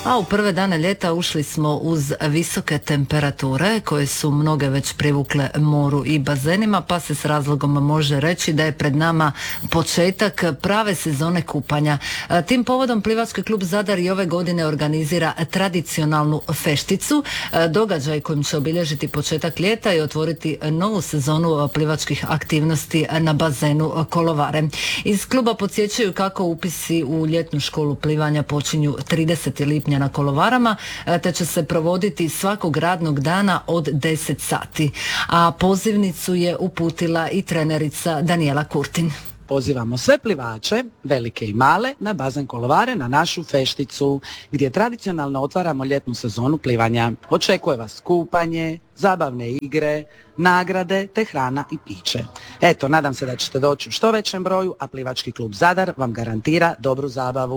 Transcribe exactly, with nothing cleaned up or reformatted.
A u prve dane ljeta ušli smo uz visoke temperature koje su mnoge već privukle moru i bazenima, pa se s razlogom može reći da je pred nama početak prave sezone kupanja. Tim povodom Plivački klub Zadar i ove godine organizira tradicionalnu fešticu, događaj kojim će obilježiti početak ljeta i otvoriti novu sezonu plivačkih aktivnosti na bazenu Kolovare. Iz kluba podsjećaju kako upisi u ljetnu školu plivanja počinju tridesetog lipnja na Kolovarama, te će se provoditi svakog radnog dana od deset sati. A pozivnicu je uputila i trenerica Danijela Kurtin. Pozivamo sve plivače, velike i male, na bazen Kolovare, na našu fešticu, gdje tradicionalno otvaramo ljetnu sezonu plivanja. Očekuje vas kupanje, zabavne igre, nagrade te hrana i piće. Eto, nadam se da ćete doći u što većem broju, a Plivački klub Zadar vam garantira dobru zabavu.